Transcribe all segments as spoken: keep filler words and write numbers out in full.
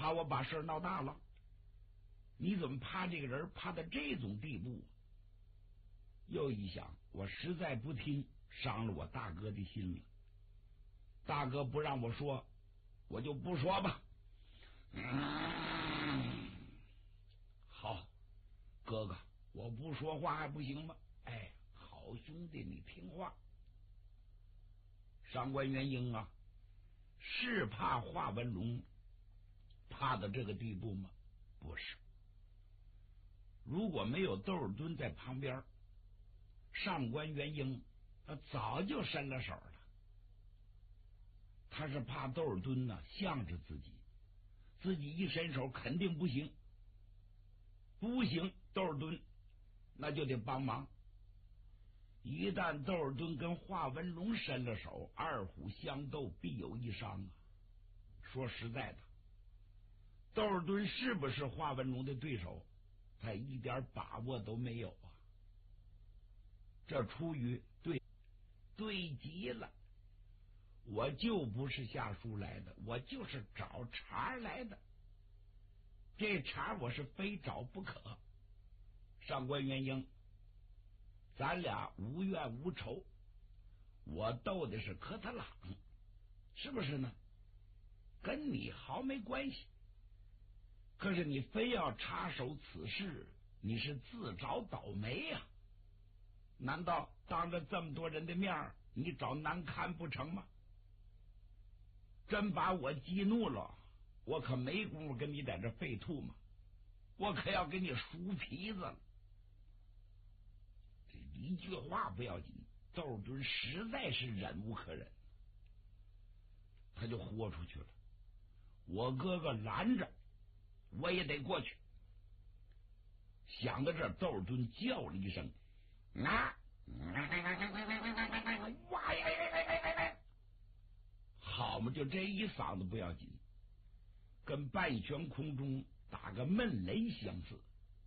怕我把事闹大了？你怎么怕这个人怕到这种地步？又一想，我实在不听，伤了我大哥的心了。大哥不让我说，我就不说吧。嗯，好，哥哥，我不说话还不行吗？哎，好兄弟，你听话。上官元英啊，是怕华文龙怕到这个地步吗？不是。如果没有窦尔敦在旁边，上官元英他早就伸了手了。他是怕窦尔敦呢向着自己，自己一伸手肯定不行，不行，窦尔敦那就得帮忙。一旦窦尔敦跟华文龙伸了手，二虎相斗，必有一伤啊！说实在的，窦尔敦是不是华文龙的对手，他一点把握都没有啊！这出于对对极了，我就不是下书来的，我就是找茬来的。这茬我是非找不可。上官元英，咱俩无怨无仇，我斗的是科特朗，是不是呢？跟你毫没关系。可是你非要插手此事，你是自找倒霉呀、啊！难道当着这么多人的面，你找难堪不成吗？真把我激怒了，我可没工夫跟你在这废吐嘛，我可要给你梳皮子了。这一句话不要紧，窦尔敦实在是忍无可忍，他就豁出去了。我哥哥拦着，我也得过去。想到这儿，窦尔敦叫了一声：“啊！”哇呀！好嘛，就这一嗓子不要紧，跟半悬空中打个闷雷相似。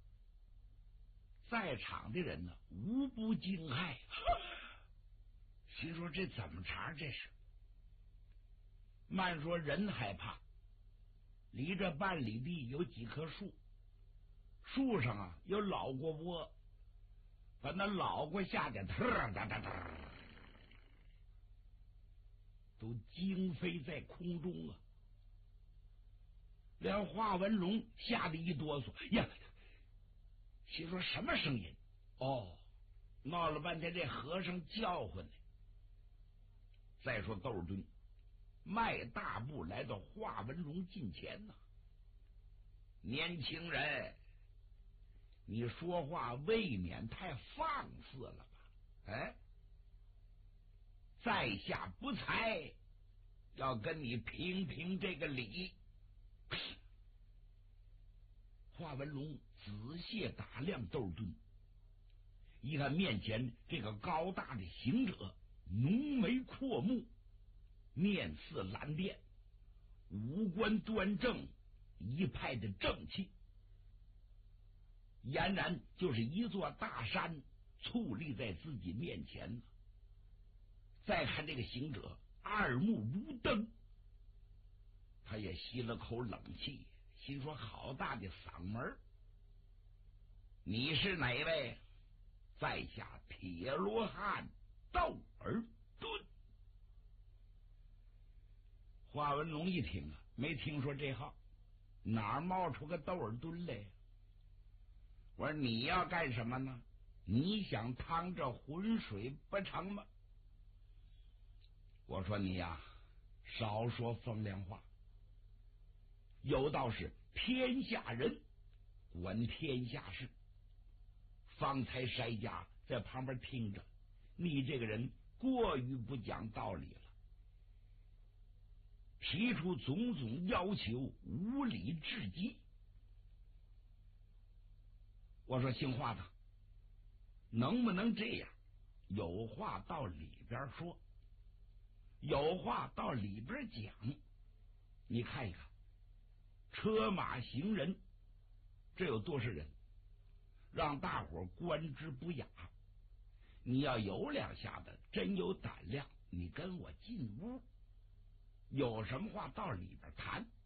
在场的人呢，无不惊骇，心说这怎么茬？这是慢说人害怕，离这半里地有几棵树，树上啊有老过窝，把那老过下去，哒哒哒，都惊飞在空中啊！连华文龙吓得一哆嗦呀，心说什么声音？哦，闹了半天这和尚叫唤呢。再说窦尔敦迈大步来到华文龙近前呐、啊，年轻人，你说话未免太放肆了吧？哎，在下不才，要跟你评评这个理。华文龙仔细打量窦尔敦，一看面前这个高大的行者，浓眉阔目，面似蓝靛，五官端正，一派的正气，俨然就是一座大山矗立在自己面前呢。再看这个行者，二目如灯，他也吸了口冷气，心说好大的嗓门，你是哪位？在下铁罗汉窦尔敦。华文龙一听啊，没听说这号，哪儿冒出个窦尔敦来？我说你要干什么呢？你想趟这浑水不成吗？我说你呀，少说风凉话。有道是天下人管天下事，方才筛家在旁边听着，你这个人过于不讲道理了，提出种种要求，无理至极。我说姓华的，能不能这样？有话到里边说，有话到里边讲。你看一看，车马行人，这有多少人？让大伙观之不雅。你要有两下子，真有胆量，你跟我进屋，有什么话到里边谈。